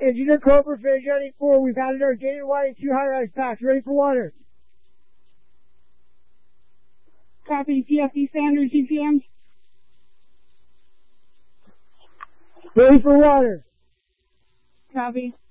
Engineer Cobra, Finish Johnny 4, we've added our gated white and 2 high-rise packs, ready for water. Copy, PFD Sanders, GPM. Ready for water. Copy.